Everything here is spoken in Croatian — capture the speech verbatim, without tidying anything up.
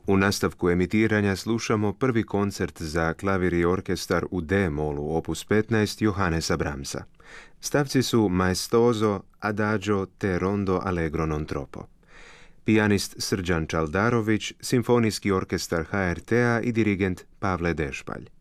U nastavku emitiranja slušamo prvi koncert za klavir i orkestar u D-molu opus petnaest Johannesa Brahmsa. Stavci su maestoso, adagio te rondo allegro non troppo. Pijanist Srđan Čaldarović, Simfonijski orkestar H R T-a i dirigent Pavle Dešpalj.